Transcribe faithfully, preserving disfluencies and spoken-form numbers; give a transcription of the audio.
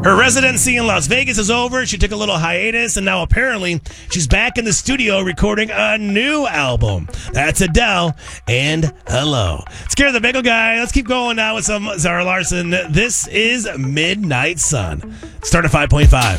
Her residency in Las Vegas is over. She took a little hiatus, and now apparently she's back in the studio recording a new album. That's Adele and Hello. Scare the Bagel Guy. Let's keep going now with some Zara Larsson. This is Midnight Sun. Start at five point five.